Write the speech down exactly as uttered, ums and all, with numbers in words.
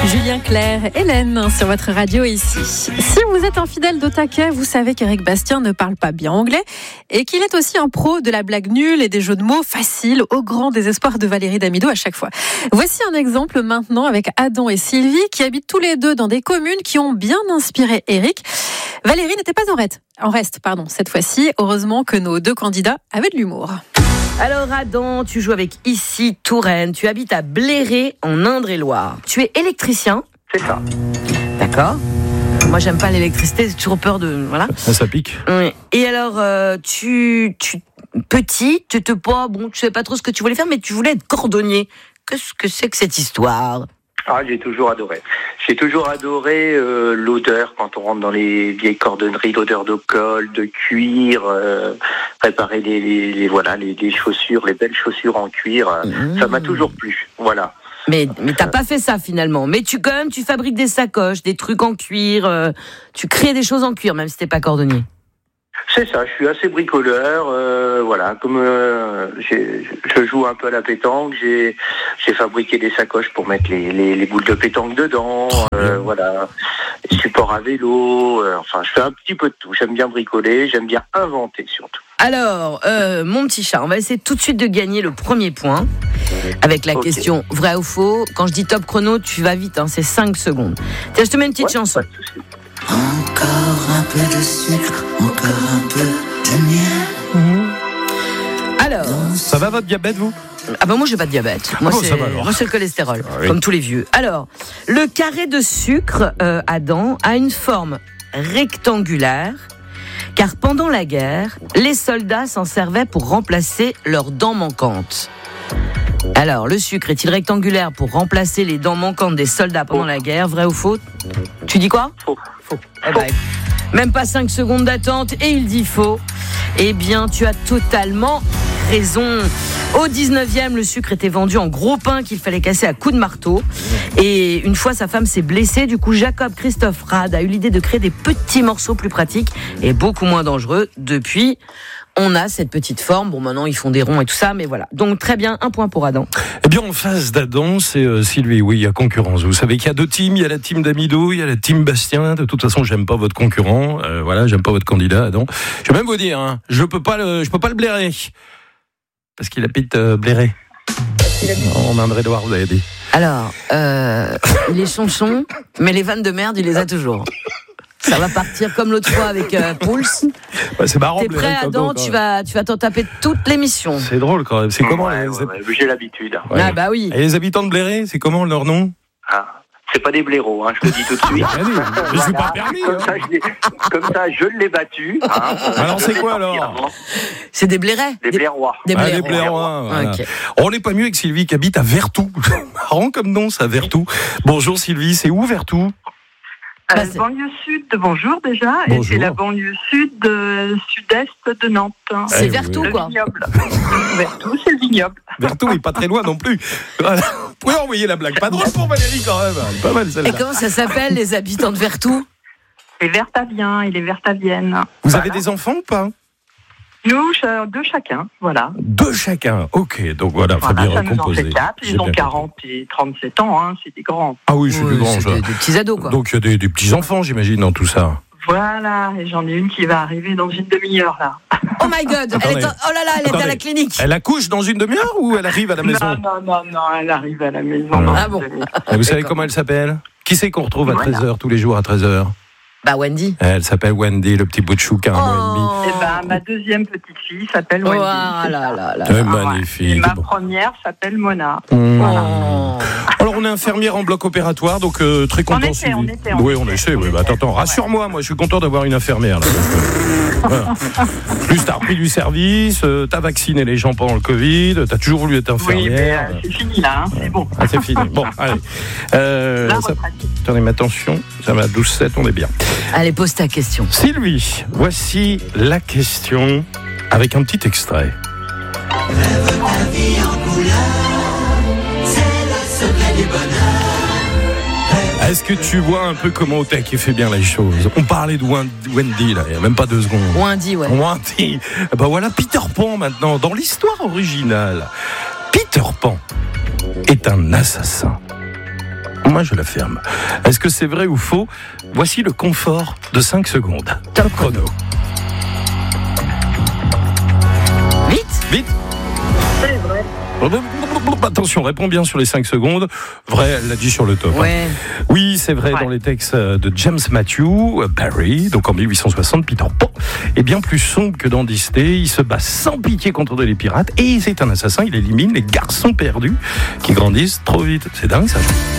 Julien Clerc, Hélène sur votre radio ici. Si vous êtes un fidèle de taquet, vous savez qu'Éric Bastien ne parle pas bien anglais et qu'il est aussi un pro de la blague nulle et des jeux de mots faciles au grand désespoir de Valérie Damido à chaque fois. Voici un exemple maintenant avec Adam et Sylvie qui habitent tous les deux dans des communes qui ont bien inspiré Éric. Valérie n'était pas en reste, en reste pardon, cette fois-ci. Heureusement que nos deux candidats avaient de l'humour. Alors Adam, tu joues avec Issy Touraine, tu habites à Bléré en Indre-et-Loire. Tu es électricien ? C'est ça. D'accord. Moi j'aime pas l'électricité, j'ai toujours peur de... Voilà. Ça, ça pique. Oui. Et alors, euh, tu, tu... Petit, tu te pas, bon, tu sais pas trop ce que tu voulais faire, mais tu voulais être cordonnier. Qu'est-ce que c'est que cette histoire ? Ah, j'ai toujours adoré. J'ai toujours adoré euh, l'odeur quand on rentre dans les vieilles cordonneries, l'odeur de colle, de cuir, euh, préparer les, les, les voilà les, les chaussures, les belles chaussures en cuir. Euh, mmh. Ça m'a toujours plu. Voilà. Mais mais t'as pas fait ça finalement. Mais tu quand même tu fabriques des sacoches, des trucs en cuir. Euh, tu crées des choses en cuir même si t'es pas cordonnier. C'est ça, je suis assez bricoleur, euh, voilà, comme euh, j'ai, je joue un peu à la pétanque, j'ai, j'ai fabriqué des sacoches pour mettre les, les, les boules de pétanque dedans, euh, voilà, les supports à vélo, euh, enfin je fais un petit peu de tout, j'aime bien bricoler, j'aime bien inventer surtout. Alors, euh, mon petit chat, on va essayer tout de suite de gagner le premier point avec la okay. question vrai ou faux. Quand je dis top chrono, tu vas vite, hein, c'est cinq secondes. Tiens, je te mets une petite ouais, chanson. Encore un peu de sucre, encore un peu de miel. Mmh. Alors, ça va votre diabète, vous ? Ah ben moi j'ai pas de diabète. Moi, oh, c'est, ça va alors. moi c'est le cholestérol, ah, oui. comme tous les vieux. Alors, le carré de sucre, euh, Adam, a une forme rectangulaire, car pendant la guerre, les soldats s'en servaient pour remplacer leurs dents manquantes. Alors, le sucre est-il rectangulaire pour remplacer les dents manquantes des soldats pendant faux. la guerre, vrai ou faux ? Tu dis quoi ? Faux. Faux. Eh ben, même pas cinq secondes d'attente et il dit faux. Eh bien, tu as totalement raison. Au dix-neuvième, le sucre était vendu en gros pain qu'il fallait casser à coups de marteau. Et une fois, sa femme s'est blessée. Du coup, Jacob Christophe Rad a eu l'idée de créer des petits morceaux plus pratiques et beaucoup moins dangereux. Depuis, on a cette petite forme. Bon, maintenant, ils font des ronds et tout ça, mais voilà. Donc, très bien, un point pour Adam. Eh bien, en face d'Adam, c'est euh, Sylvie. Oui, il y a concurrence. Vous savez qu'il y a deux teams. Il y a la team Damido, il y a la team Bastien. De toute façon, j'aime pas votre concurrent. Euh, voilà, j'aime pas votre candidat, Adam. Je vais même vous dire, hein, je peux pas le, je peux pas le blairer. Parce qu'il habite euh, Bléré. En Indre-et-Loire, vous avez dit. Alors, euh, il est chonchon, mais les vannes de merde, il les a toujours. Ça va partir comme l'autre fois avec euh, Pulse. Ouais, c'est marrant. T'es prêt, Adam ? Tu vas, tu vas t'en taper toute l'émission. C'est drôle quand même. C'est comment ouais, les... ouais, ouais, j'ai l'habitude. Ouais. Ah bah oui. Et les habitants de Bléré, c'est comment leur nom ? Ah. C'est pas des blaireaux, hein, je te dis tout de suite. Allez, je ne suis pas permis. Comme, hein. ça, je l'ai, comme ça, je l'ai battu. Hein, alors, c'est quoi alors ? C'est des blairais. Des blairois. Des ah, blairois. des blairois. Voilà. Okay. On n'est pas mieux avec Sylvie qui habite à Vertou. Marrant comme nom, ça, Vertou. Bonjour Sylvie, c'est où Vertou ? Euh, banlieue sud, bonjour déjà, bonjour. Et c'est la banlieue sud, euh, sud-est de Nantes. C'est eh Vertou, oui. quoi. Le vignoble. Vertou, c'est le vignoble. Vertou n'est pas très loin non plus. Voilà. Vous pouvez envoyer la blague. Pas drôle pour Valérie quand même. Pas mal celle-là. Et comment ça s'appelle, les habitants de Vertou ? Les Vertaviens et les Vertaviennes. Vous voilà. avez des enfants ou pas ? Nous, deux chacun, voilà. Deux chacun, ok. Donc voilà, il faut voilà, bien ça recomposer. Nous en fait quatre. Ils ont quarante et trente-sept ans, hein, c'est des grands. Ah oui, c'est oui, des grands. C'est des, des petits ados, quoi. Donc il y a des, des petits-enfants, j'imagine, dans tout ça. Voilà, et j'en ai une qui va arriver dans une demi-heure, là. Oh my God, elle est en... oh là là, elle Attendez. est à la clinique. Elle accouche dans une demi-heure ou elle arrive à la maison ? Non, non, non, non, elle arrive à la maison. Ah, ah bon. Et vous savez comment elle s'appelle ? Qui c'est qu'on retrouve à voilà. treize heures, tous les jours à treize heures ? Bah Wendy. Elle s'appelle Wendy, le petit bout de chou qui a un oh. mois et demi. Et ben, ma deuxième petite fille s'appelle Wendy. Oh là là là. C'est magnifique. Et ma première s'appelle Mona. Mmh. Voilà. Oh. Alors on est infirmière en bloc opératoire, donc euh, très content. On essaie, on essaie, on oui, on essaie. essaie. Oui, bah attends, attends, rassure-moi, moi je suis content d'avoir une infirmière. Là, donc, euh, voilà. Plus t'as repris du service, euh, t'as vacciné les gens pendant le Covid, t'as toujours voulu être infirmière. Oui, mais euh, c'est fini là, hein, c'est bon. Ah, c'est fini. Bon, allez. Euh, La ça... retraite. Attendez, mais attention, ça va à douze sept, on est bien. Allez, pose ta question. Sylvie, voici la question avec un petit extrait. Rêve ta vie en couleur, c'est le secret du bonheur. Est-ce que tu vois un peu comment Otek fait bien les choses ? On parlait de Wendy, là, il n'y a même pas deux secondes. Wendy, ouais. Wendy. Ben voilà Peter Pan maintenant. Dans l'histoire originale, Peter Pan est un assassin. Moi, je la ferme. Est-ce que c'est vrai ou faux? Voici le confort de cinq secondes. Top chrono. Vite. Vite. C'est vrai. Attention, réponds bien sur les cinq secondes. Vrai, elle l'a dit sur le top. Ouais. Hein. Oui, c'est vrai, ouais. Dans les textes de James Matthew Barrie, donc en mille huit cent soixante, Peter Pan est bien plus sombre que dans Disney. Il se bat sans pitié contre les pirates et c'est un assassin. Il élimine les garçons perdus qui grandissent trop vite. C'est dingue ça.